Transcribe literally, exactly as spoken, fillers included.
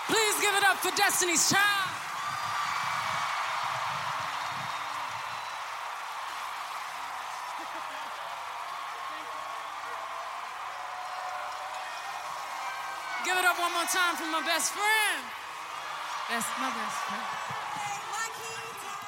Please give it up for Destiny's Child. Give it up one more time for my best friend. That's my best friend.